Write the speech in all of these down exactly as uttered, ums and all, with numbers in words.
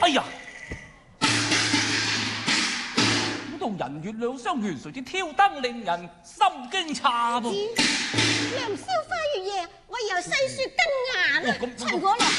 呀！古道人月兩相圓，誰知挑燈令人心驚詫噃。 良宵花月夜，我由細雪跟牙啦，陳果樂。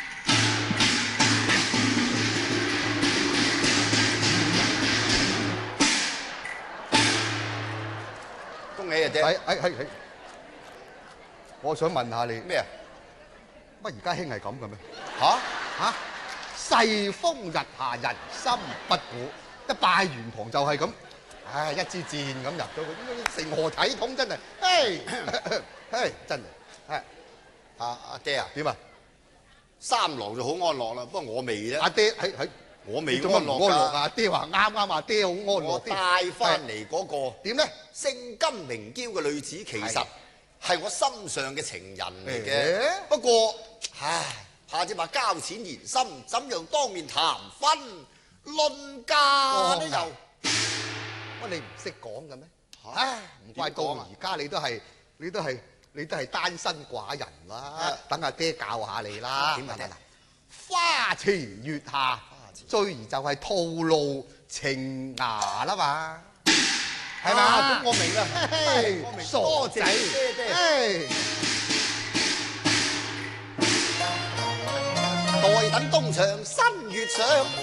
恭喜啊姐！ 係係係，我想問下你咩啊？ 乜而家興係咁嘅咩？ 嚇嚇！世風日下，人心不古，一拜完堂就係咁，唉，一支箭咁入咗去，成何體統真係，唉，唉，真係，係阿阿爹啊？ 點啊？ 三郎就好安樂啦，不過我未咧。 阿爹喺喺， 我未做乜唔安樂㗎。 啊？阿爹話啱啱，阿爹好安樂。 我帶翻嚟嗰個點咧？ 姓金名嬌嘅女子，其實係我心上嘅情人嚟嘅。 誒不過，唉，怕只話交淺言深，怎樣當面談婚論嫁都有。 乜你唔識講嘅咩？唉，唔怪到而家你都係你都係你都係單身寡人啦。等阿爹教下你啦。 點啊爹？ 花前月下，最宜就係吐露情牙啦嘛。係嘛？咁我明啦。我明。傻仔。 待等東牆新月上。